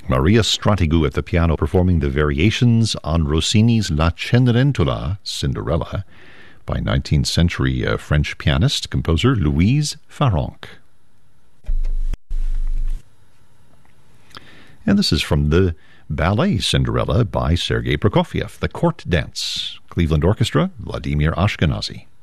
Maria Stratigou at the piano performing the variations on Rossini's La Cenerentola, Cinderella, by 19th century French pianist, composer Louise Farrenc. And this is from the ballet Cinderella by Sergei Prokofiev, The Court Dance, Cleveland Orchestra, Vladimir Ashkenazy.